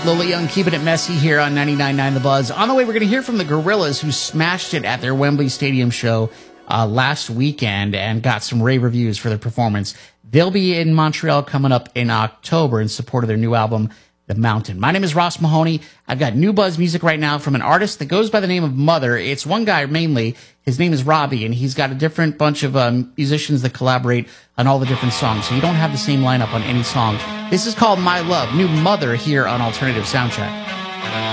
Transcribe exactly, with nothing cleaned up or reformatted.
Lola Young keeping it messy here on ninety-nine point nine The Buzz. On the way, we're going to hear from the Gorillaz, who smashed it at their Wembley Stadium show uh, last weekend and got some rave reviews for their performance. They'll be in Montreal coming up in October in support of their new album, The Mountain. My name is Ross Mahoney. I've got new Buzz music right now from an artist that goes by the name of Mother. It's one guy mainly. His name is Robbie, and he's got a different bunch of um, musicians that collaborate on all the different songs. So you don't have the same lineup on any song. This is called My Love, new Mother here on Alternative Soundtrack.